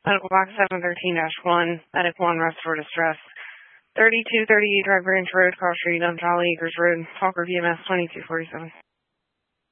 Medical box 713-1, Medic 1, restore distress. 3238 Dry Branch Road, Cross Street, Charlie Acres Road, Hawker VMS 2247.